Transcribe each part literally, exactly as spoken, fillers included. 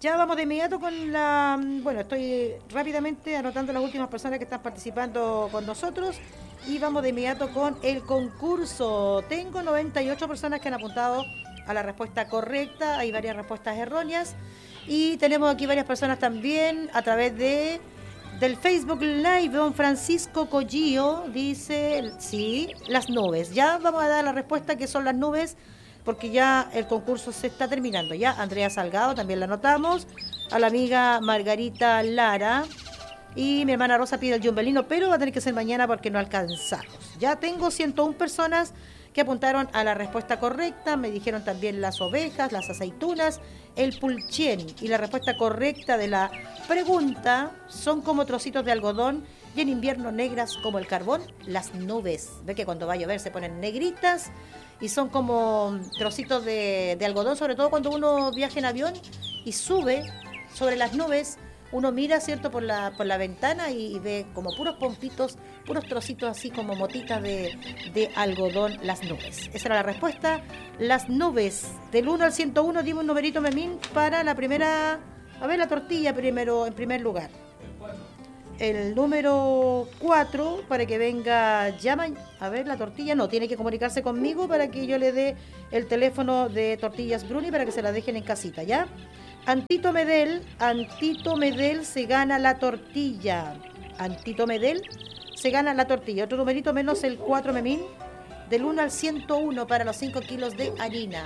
Ya vamos de inmediato con la... Bueno, estoy rápidamente anotando las últimas personas que están participando con nosotros y vamos de inmediato con el concurso. Tengo noventa y ocho personas que han apuntado a la respuesta correcta, hay varias respuestas erróneas y tenemos aquí varias personas también a través de del Facebook Live. Don Francisco Collillo dice, sí, las nubes. Ya vamos a dar la respuesta que son las nubes, porque ya el concurso se está terminando. Ya Andrea Salgado también la anotamos, a la amiga Margarita Lara y mi hermana Rosa pide el yumbelino, pero va a tener que ser mañana porque no alcanzamos. Ya tengo ciento una personas que apuntaron a la respuesta correcta, me dijeron también las ovejas, las aceitunas, el pulchén, y la respuesta correcta de la pregunta son como trocitos de algodón y en invierno negras como el carbón, las nubes. Ve que cuando va a llover se ponen negritas y son como trocitos de, de algodón, sobre todo cuando uno viaja en avión y sube sobre las nubes, uno mira, ¿cierto?, por la por la ventana y, y ve como puros pompitos, puros trocitos así como motitas de, de algodón, las nubes. Esa era la respuesta, las nubes. Del uno al ciento uno, dime un numerito, Memín, para la primera, a ver, la tortilla primero, en primer lugar. El número cuatro, para que venga, llama, a ver, la tortilla, no, tiene que comunicarse conmigo para que yo le dé el teléfono de Tortillas Bruni para que se la dejen en casita, ¿ya? Antito Medel, Antito Medel se gana la tortilla. Antito Medel se gana la tortilla. Otro numerito menos el cuatro, Memín, del uno al ciento uno para los cinco kilos de harina.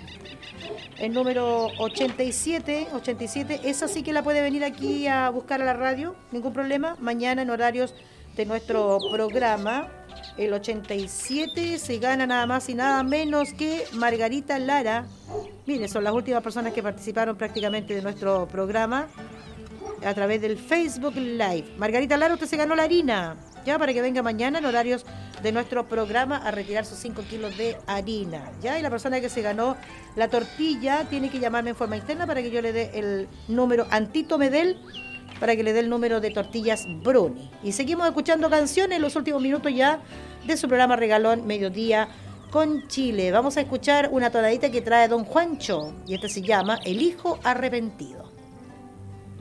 El número ochenta y siete, ochenta y siete, esa sí que la puede venir aquí a buscar a la radio, ningún problema, mañana en horarios de nuestro programa. El ochenta y siete se gana nada más y nada menos que Margarita Lara. Mire, son las últimas personas que participaron prácticamente de nuestro programa a través del Facebook Live. Margarita Lara, usted se ganó la harina, ya, para que venga mañana en horarios de nuestro programa a retirar sus cinco kilos de harina, ya, y la persona que se ganó la tortilla tiene que llamarme en forma interna para que yo le dé el número, Antito Medel, para que le dé el número de Tortillas Bruni. Y seguimos escuchando canciones en los últimos minutos ya de su programa Regalón Mediodía con Chile. Vamos a escuchar una tonadita que trae Don Juancho y este se llama El Hijo Arrepentido.